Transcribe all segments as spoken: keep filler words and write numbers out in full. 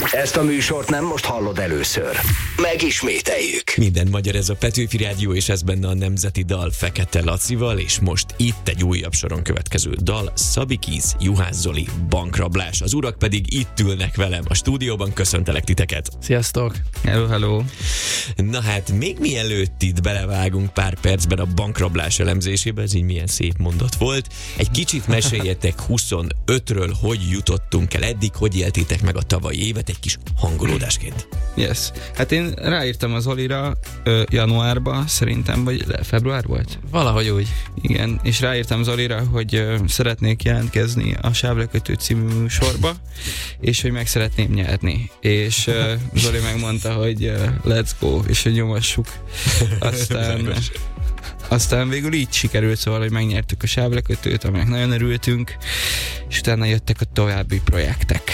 Ezt a műsort nem most hallod először. Megismételjük. Minden magyar, ez a Petőfi Rádió, és ez benne a nemzeti dal Fekete Lacival, és most itt egy újabb soron következő dal, Szabi Keys, Juhász Zoli, Bankrablás. Az urak pedig itt ülnek velem a stúdióban, köszöntelek titeket. Sziasztok! Hello, hello! Na hát, még mielőtt itt belevágunk pár percben a bankrablás elemzésébe, ez így milyen szép mondat volt, egy kicsit meséljetek huszonötről, hogy jutottunk el eddig, hogy éltétek meg a tavalyi évet egy kis hangolódásként. Yes. Hát én ráírtam az Olira ö, januárba, szerintem, vagy február volt? Valahogy úgy. Igen, és ráírtam az Olira, hogy ö, szeretnék jelentkezni a Sávlekötő című műsorba, és hogy meg szeretném nyerni. És ö, Zoli megmondta, hogy ö, let's go, és hogy nyomassuk. Aztán... Aztán végül így sikerült, szóval, hogy megnyertük a Sávlekötőt, aminek nagyon örültünk, és utána jöttek a további projektek.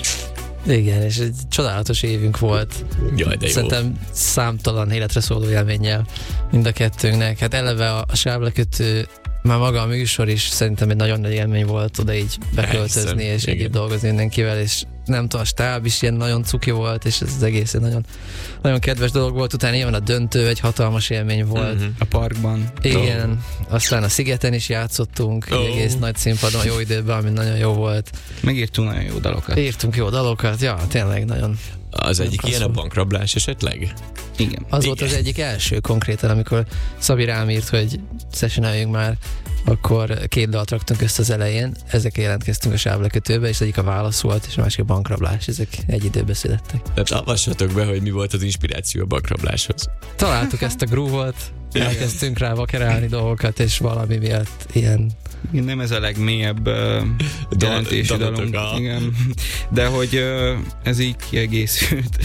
Igen, és egy csodálatos évünk volt. Jaj, de jó. Szerintem számtalan életre szóló élménnyel mind a kettőnknek. Hát eleve a, a Sávlekötő, már maga a műsor is szerintem egy nagyon nagy élmény volt oda így beköltözni, és igen. együtt dolgozni mindenkivel, és nem tudom, a stáb is ilyen nagyon cuki volt, és ez az egész egy nagyon, nagyon kedves dolog volt. Utána nyilván a döntő egy hatalmas élmény volt. Mm-hmm. A parkban. Igen, oh. Aztán a Szigeten is játszottunk, oh. egy egész nagy színpadon, jó időben, ami nagyon jó volt. Megírtunk nagyon jó dalokat. Írtunk jó dalokat, ja, tényleg nagyon. Az egyik ilyen a bankrablás esetleg? Igen. Az Igen. volt az egyik első konkrétan, amikor Szabi rám írt, hogy sessioneljünk már, akkor két dalt raktunk össze az elején, ezek jelentkeztünk a Sávlekötőbe, és egyik a válasz volt, és a másik a bankrablás, ezek egy időbe születtek. Tehát avassatok be, hogy mi volt az inspiráció a bankrabláshoz. Találtuk ezt a groove-ot, elkezdtünk rá vakerálni dolgokat, és valami miatt ilyen... Igen, nem ez a legmélyebb uh, jelentési dalunk, igen. De hogy uh, ez így kiegészült.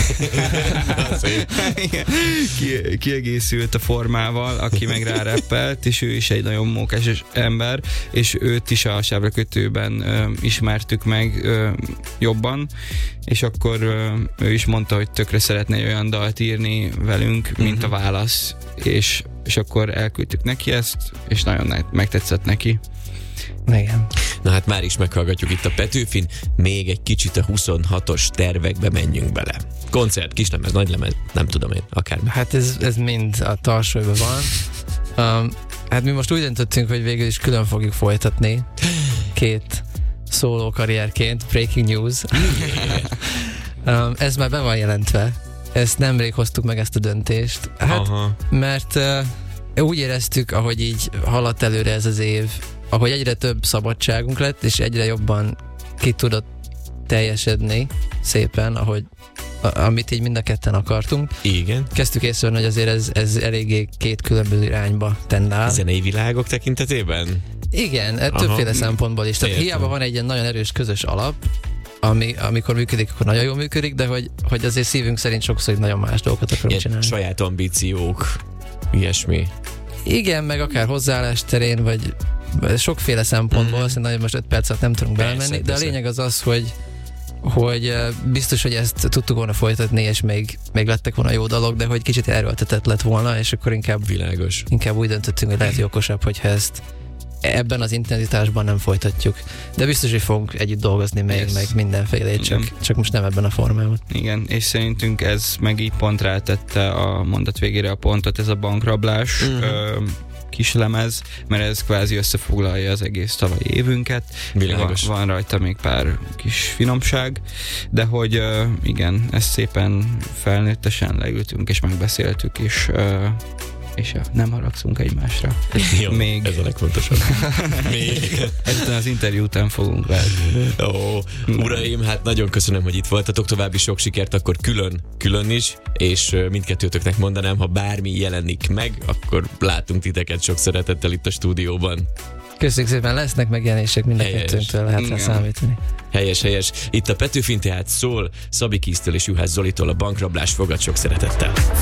Ki, kiegészült a formával, aki meg ráreppelt, és ő is egy nagyon mókás ember, és őt is a Sávlekötőben uh, ismertük meg uh, jobban, és akkor uh, ő is mondta, hogy tökre szeretne olyan dalt írni velünk, mint uh-huh. a válasz, és és akkor elküldtük neki ezt, és nagyon megtetszett neki. Igen. Na hát már is meghallgatjuk itt a Petőfin, még egy kicsit a huszonhatos tervekbe menjünk bele. Koncert, kislemez, nagylemez, nem tudom én, akármi. Hát ez, ez mind a tarsolyban van. Um, hát mi most úgy döntöttünk, hogy végül is külön fogjuk folytatni két szóló karrierként, breaking news. um, ez már be van jelentve. Ezt nemrég hoztuk meg, ezt a döntést. Hát, Aha. mert uh, úgy éreztük, ahogy így haladt előre ez az év, ahogy egyre több szabadságunk lett, és egyre jobban ki tudott teljesedni szépen, ahogy a, amit így mind a ketten akartunk. Igen. Kezdtük észrevenni, hogy azért ez, ez eléggé két különböző irányba tendál. Zenei világok tekintetében? Igen, többféle Aha. szempontból is. Tehát hiába van egy ilyen nagyon erős közös alap, Ami, amikor működik, akkor nagyon jól működik, de hogy, hogy azért szívünk szerint sokszor nagyon más dolgokat akarunk Ilyen csinálni. saját ambíciók, ilyesmi. Igen, meg akár hozzáállás terén, vagy sokféle szempontból, mm. szerintem most öt perc alatt nem tudunk persze, belemenni, persze. de a lényeg az az, hogy hogy biztos, hogy ezt tudtuk volna folytatni, és még, még lettek volna jó dolog, de hogy kicsit erőltetett lett volna, és akkor inkább, Világos. inkább úgy döntöttünk, hogy lehet, hogy okosabb, hogyha ezt ebben az intenzitásban nem folytatjuk. De biztos, hogy fogunk együtt dolgozni még, yes. meg mindenféle, csak, csak most nem ebben a formában. Igen, és szerintünk ez meg így pont rátette a mondat végére a pontot, ez a bankrablás uh-huh. ö, kis lemez, mert ez kvázi összefoglalja az egész tavalyi évünket. Világos. Van, van rajta még pár kis finomság, de hogy ö, igen, ezt szépen felnőttesen leültünk és megbeszéltük, és ö, és ja, nem haragszunk egymásra. Jó, még. Ez a legfontosabb. Még. Ezután az interjú után fogunk válni. Ó, uraim, hát nagyon köszönöm, hogy itt voltatok, további sok sikert, akkor külön, külön is, és mindkettőtöknek mondanám, ha bármi jelenik meg, akkor látunk titeket sok szeretettel itt a stúdióban. Köszönjük szépen, lesznek megjelenések, mind a Helyes. kettőnktől lehet rá számítani. Helyes, helyes. Itt a Petőfin tehát szól Szabi Keyztől és Juhász Zolitól, a bankrablás fogad sok szeretettel.